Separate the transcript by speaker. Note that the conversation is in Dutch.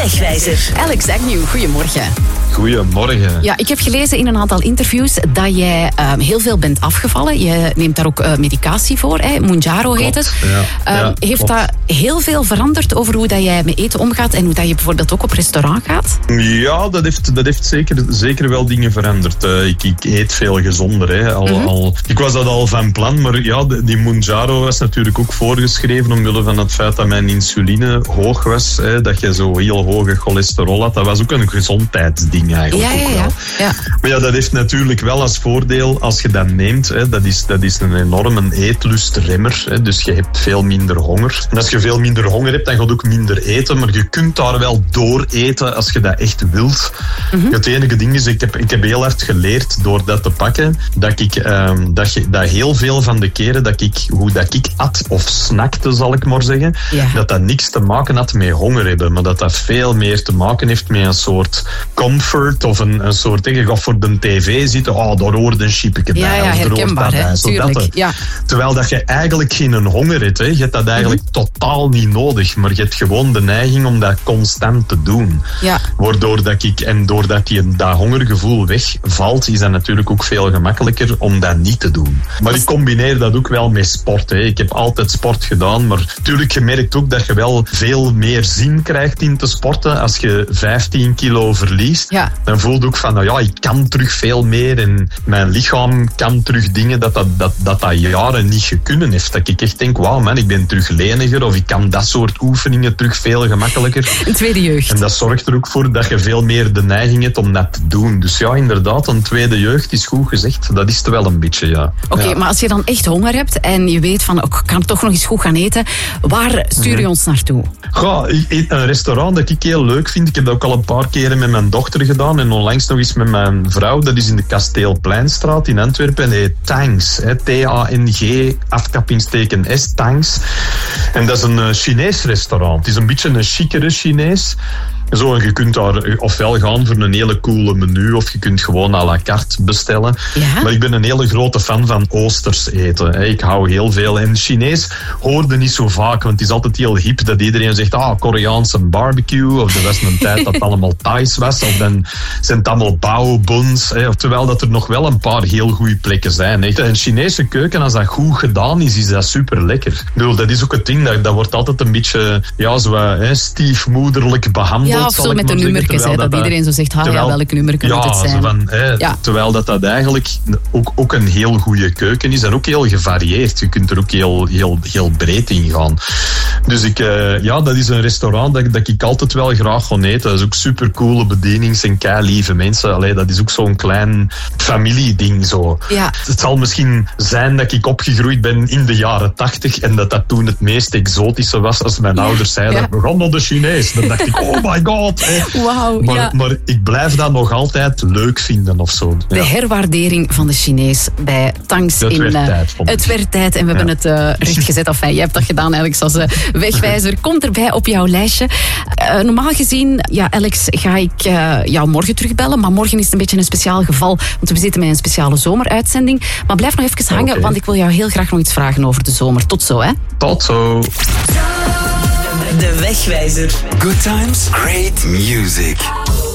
Speaker 1: Wegwijzer.
Speaker 2: Alex Agnew, goedemorgen.
Speaker 3: Goedemorgen.
Speaker 2: Ja, ik heb gelezen in een aantal interviews dat jij heel veel bent afgevallen. Je neemt daar ook medicatie voor, hè? Mounjaro heet het. Heeft dat heel veel veranderd over hoe dat jij met eten omgaat en hoe dat je bijvoorbeeld ook op restaurant gaat?
Speaker 3: Ja, dat heeft zeker wel dingen veranderd. Ik eet veel gezonder. Hè. Ik was dat al van plan, maar ja, die Mounjaro was natuurlijk ook voorgeschreven omwille van het feit dat mijn insuline hoog was. Hè, dat je zo heel hoge cholesterol had. Dat was ook een gezondheidsding eigenlijk ook wel.
Speaker 2: Ja.
Speaker 3: Maar ja, dat heeft natuurlijk wel als voordeel, als je dat neemt, hè, dat is een enorme eetlustremmer. Hè, dus je hebt veel minder honger. En als je veel minder honger hebt, dan ga je ook minder eten. Maar je kunt daar wel door eten als je dat echt wilt. Het enige ding is, ik heb heel hard geleerd door dat te pakken, dat heel veel van de keren hoe ik at of snakte, zal ik maar zeggen, dat niks te maken had met honger hebben, maar dat veel meer te maken heeft met een soort comfort of een soort, je gaat voor de tv zitten, daar hoort een chipje bij.
Speaker 2: Ja, herkenbaar, hè, tuurlijk. Ja.
Speaker 3: Terwijl dat je eigenlijk geen honger hebt, hè. Je hebt dat eigenlijk totaal niet nodig, maar je hebt gewoon de neiging om dat constant te doen. Ja. Doordat dat hongergevoel wegvalt, is dat natuurlijk ook veel gemakkelijker om dat niet te doen. Maar ik combineer dat ook wel met sport. Hè. Ik heb altijd sport gedaan, maar natuurlijk, je merkt ook dat je wel veel meer zin krijgt in te sporten. Als je 15 kilo verliest, dan voel je ook van, ik kan terug veel meer en mijn lichaam kan terug dingen dat jaren niet gekunnen heeft. Dat ik echt denk, wauw man, ik ben terug leniger of ik kan dat soort oefeningen terug veel gemakkelijker.
Speaker 2: Een tweede jeugd.
Speaker 3: En dat zorgt er ook voor dat je veel meer de neiging hebt om dat te doen. Dus ja, inderdaad, een tweede jeugd is goed gezegd. Dat is het wel een beetje, ja.
Speaker 2: Oké, maar als je dan echt honger hebt en je weet van, ik kan toch nog eens goed gaan eten, waar stuur je ons naartoe?
Speaker 3: Een restaurant dat ik heel leuk vind. Ik heb dat ook al een paar keren met mijn dochter gedaan en onlangs nog eens met mijn vrouw. Dat is in de Kasteelpleinstraat in Antwerpen. En heet Tangs. T-A-N-G, afkappingsteken S, Tangs. En dat is een Chinees restaurant. Het is een beetje een chicere Chinees. Zo, en je kunt daar ofwel gaan voor een hele coole menu, of je kunt gewoon à la carte bestellen. Ja? Maar ik ben een hele grote fan van Oosters eten. Ik hou heel veel. En Chinees hoorde niet zo vaak, want het is altijd heel hip dat iedereen zegt, Koreaanse barbecue, of er was een tijd dat het allemaal Thais was, of dan zijn het allemaal bao-buns. Terwijl dat er nog wel een paar heel goede plekken zijn. Een Chinese keuken, als dat goed gedaan is dat super lekker. Ik bedoel, dat is ook het ding, dat wordt altijd een beetje stiefmoederlijk behandeld.
Speaker 2: Ja, of zo met de nummertjes, dat iedereen zo zegt, welk nummer kan het zijn?
Speaker 3: Terwijl dat eigenlijk ook een heel goede keuken is en ook heel gevarieerd. Je kunt er ook heel breed in gaan. Dus dat is een restaurant dat ik altijd wel graag ga eten. Dat is ook super coole bediening en keilieve mensen. Allee, dat is ook zo'n klein familieding zo. Ja. Het zal misschien zijn dat ik opgegroeid ben in de jaren 80 en dat toen het meest exotische was als mijn ouders zeiden, we gaan naar de Chinees. Dan dacht ik, oh my god.
Speaker 2: Wow,
Speaker 3: maar ik blijf dat nog altijd leuk vinden of zo.
Speaker 2: De herwaardering van de Chinees bij Tangs. Het werd tijd en we hebben het rechtgezet. Enfin, jij hebt dat gedaan, Alex, als wegwijzer. Komt erbij op jouw lijstje. Normaal gezien, Alex, ga ik jou morgen terugbellen. Maar morgen is het een beetje een speciaal geval. Want we zitten met een speciale zomeruitzending. Maar blijf nog even hangen, want ik wil jou heel graag nog iets vragen over de zomer. Tot zo, hè?
Speaker 3: Tot zo.
Speaker 1: De Wegwijzer.
Speaker 4: Good times, great music.